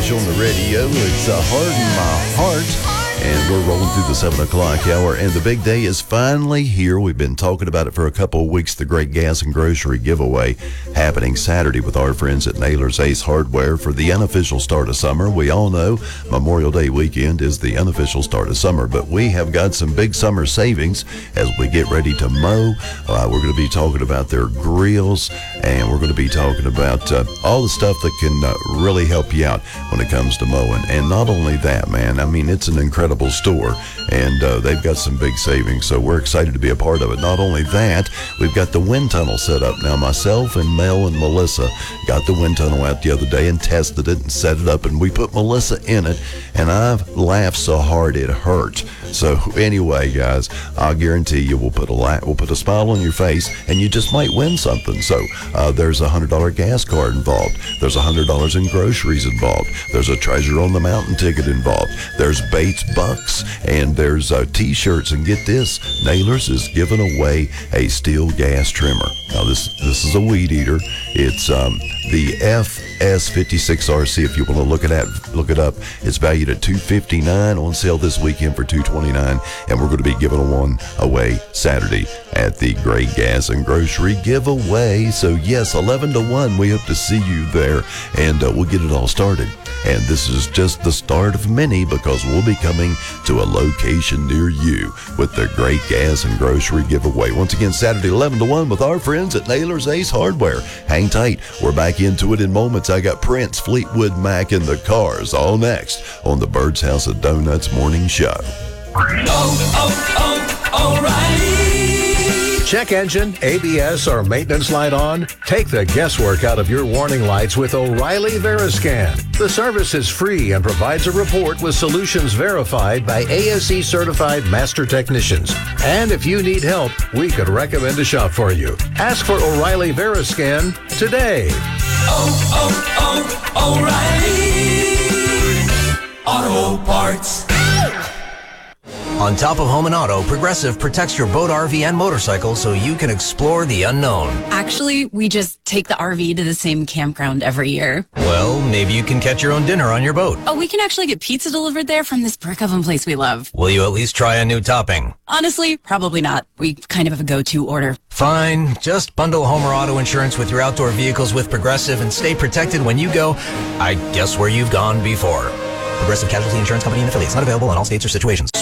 Edge on the radio. It's Heart in My Heart. And we're rolling through the 7 o'clock hour, and the big day is finally here. We've been talking about it for a couple of weeks, the great gas and grocery giveaway happening Saturday with our friends at Naylor's Ace Hardware for the unofficial start of summer. We all know Memorial Day weekend is the unofficial start of summer, but we have got some big summer savings as we get ready to mow. We're going to be talking about their grills, and we're going to be talking about all the stuff that can really help you out when it comes to mowing. And not only that, man, I mean, it's an incredible store, and they've got some big savings, so we're excited to be a part of it. Not only that, we've got the wind tunnel set up now. Myself and Mel and Melissa got the wind tunnel out the other day and tested it and set it up, and we put Melissa in it, and I've laughed so hard it hurt. So anyway, guys, I'll guarantee you we'll put a smile on your face, and you just might win something. So there's a $100 gas card involved. There's $100 in groceries involved. There's a Treasure on the Mountain ticket involved. There's Bates Bucks, and there's T-shirts. And get this, Naylor's is giving away a steel gas trimmer. Now this is a weed eater. It's the FS56RC. If you want to look it up. It's valued at $259, on sale this weekend for $229, and we're going to be giving one away Saturday at the Great Gas and Grocery giveaway. So yes, 11 to 1. We hope to see you there, and we'll get it all started. And this is just the start of many, because we'll be coming to a location near you with the Great Gas and Grocery giveaway. Once again, Saturday 11 to 1 with our friends at Naylor's Ace Hardware. Hang tight. We're back into it in moments. I got Prince, Fleetwood Mac, and the Cars all next on the Bird's House of Donuts Morning Show. O'Reilly. Check engine, ABS, or maintenance light on? Take the guesswork out of your warning lights with O'Reilly Veriscan. The service is free and provides a report with solutions verified by ASE certified master technicians. And if you need help, we could recommend a shop for you. Ask for O'Reilly Veriscan today. O'Reilly Auto Parts. On top of home and auto, Progressive protects your boat, RV, and motorcycle so you can explore the unknown. Actually, we just take the RV to the same campground every year. Well, maybe you can catch your own dinner on your boat. Oh, we can actually get pizza delivered there from this brick oven place we love. Will you at least try a new topping? Honestly, probably not. We kind of have a go-to order. Fine. Just bundle home or auto insurance with your outdoor vehicles with Progressive and stay protected when you go, I guess, where you've gone before. Progressive Casualty Insurance Company and affiliates. Not available in all states or situations.